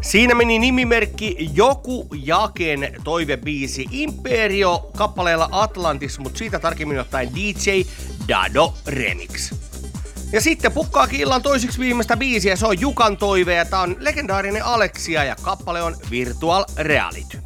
Siinä meni nimimerkki Joku Jaken toivebiisi Imperio kappaleella Atlantis, mutta siitä tarkemmin ottaen DJ Dado Remix. Ja sitten pukkaakin illan toisiksi viimeistä biisiä, se on Jukan toive ja tää on legendaarinen Alexia ja kappale on Virtual Reality.